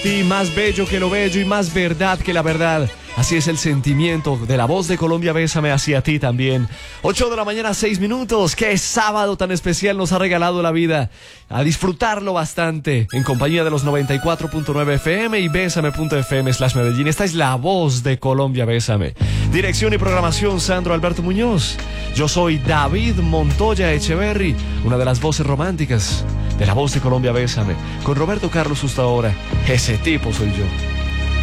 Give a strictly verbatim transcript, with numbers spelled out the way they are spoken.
ti, más bello que lo bello y más verdad que la verdad. Así es el sentimiento de la voz de Colombia Bésame hacia ti también. ocho de la mañana, seis minutos. Qué sábado tan especial nos ha regalado la vida. A disfrutarlo bastante en compañía de los noventa y cuatro punto nueve F M y bésame punto f m slash Medellín. Esta es la voz de Colombia Bésame. Dirección y programación Sandro Alberto Muñoz. Yo soy David Montoya Echeverry, una de las voces románticas de la voz de Colombia Bésame. Con Roberto Carlos justo ahora. Ese tipo soy yo.